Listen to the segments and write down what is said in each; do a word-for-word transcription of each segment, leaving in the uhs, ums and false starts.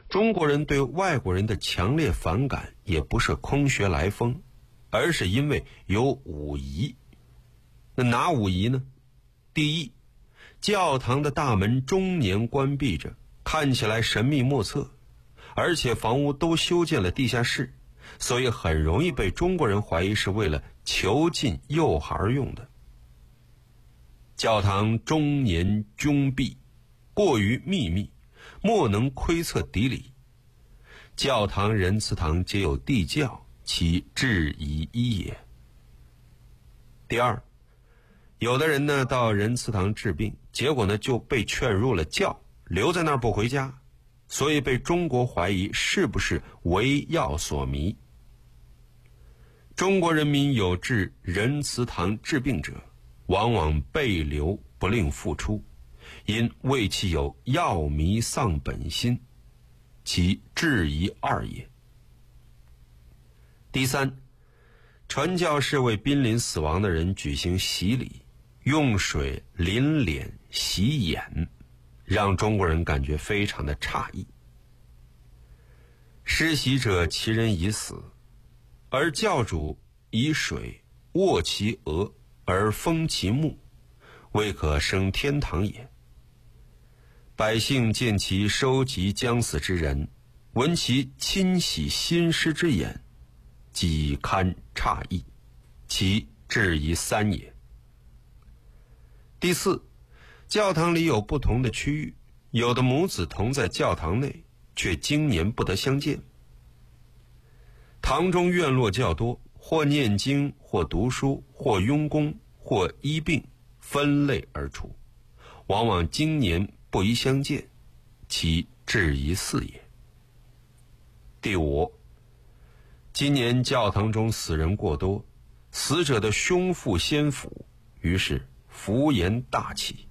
中国人对外国人的强烈反感也不是空穴来风，而是因为有五疑。那哪五疑呢？第一，教堂的大门终年关闭着，看起来神秘莫测，而且房屋都修建了地下室，所以很容易被中国人怀疑是为了囚禁幼孩用的。教堂终年窘闭，过于秘密，莫能窥测底里。教堂、仁慈堂皆有地窖，其质疑一也。第二，有的人呢到仁慈堂治病，结果呢就被劝入了教，留在那儿不回家，所以被中国怀疑是不是为药所迷。中国人民有至仁慈堂治病者，往往被留不令复出，因为其有药迷丧本心，其质疑二也。第三，传教士为濒临死亡的人举行洗礼，用水淋脸洗眼，让中国人感觉非常的诧异。施洗者其人已死，而教主以水握其额而封其目，未可升天堂也。百姓见其收集将死之人，闻其亲洗新尸之言，即堪诧异，其质疑三也。第四，教堂里有不同的区域，有的母子同在教堂内，却经年不得相见。堂中院落较多，或念经，或读书，或用功，或医病，分类而处，往往经年不宜相见，其质疑四也。第五，今年教堂中死人过多，死者的胸腹先腐，于是浮言大起。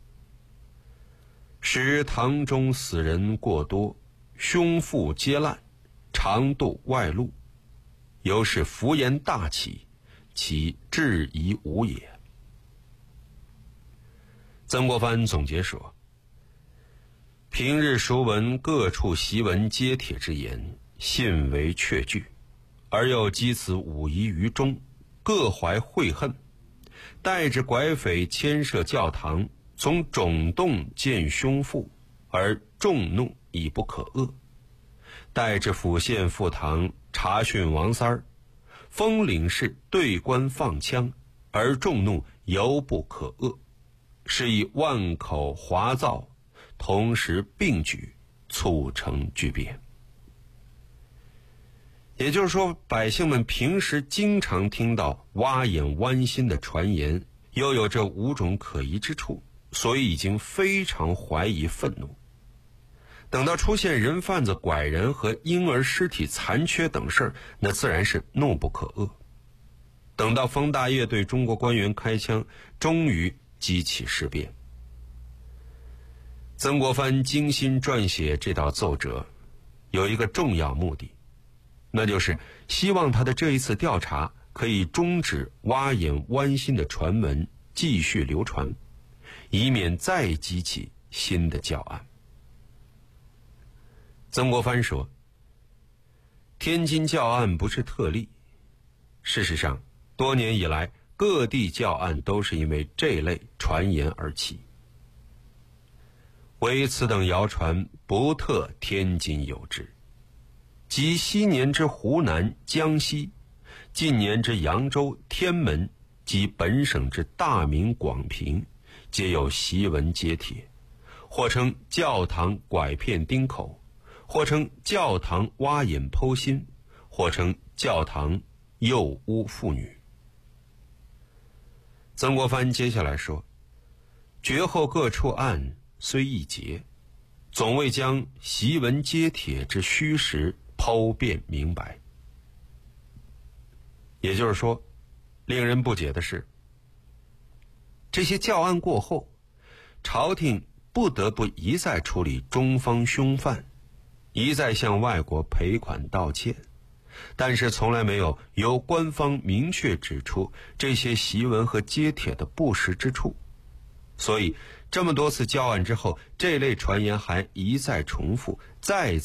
使堂中死人过多，胸腹皆烂，肠肚外露，由是浮言大起，其质疑无也。曾国藩总结说，平日熟闻各处檄文揭帖之言，信为确据，而又积此五疑于中，各怀悔恨，带着拐匪牵涉教堂，从肿洞见胸腹，而众怒已不可遏；带着府县赴堂查询王三儿，封领事对官放枪，而众怒犹不可遏，是以万口华噪，同时并举，促成巨变。也就是说，百姓们平时经常听到挖眼剜心的传言，又有这五种可疑之处，所以已经非常怀疑愤怒。等到出现人贩子拐人和婴儿尸体残缺等事儿，那自然是怒不可遏。等到封大业对中国官员开枪，终于激起事变。曾国藩精心撰写这道奏折，有一个重要目的，那就是希望他的这一次调查可以终止挖眼剜心的传闻继续流传，以免再激起新的教案。曾国藩说，天津教案不是特例，事实上多年以来各地教案都是因为这类传言而起，唯此等谣传不特天津有之，即昔年之湖南、江西，近年之扬州、天门，及本省之大名、广平，皆有檄文揭帖，或称教堂拐骗丁口，或称教堂挖眼剖心，或称教堂诱污妇女。曾国藩接下来说，绝后各处案虽一结，总未将檄文揭帖之虚实剖辨明白。也就是说，令人不解的是，这些教案过后，朝廷不得不一再处理中方凶犯，一再向外国赔款道歉，但是从来没有由官方明确指出这些檄文和揭帖的不实之处。所以这么多次教案之后，这类传言还一再重复，再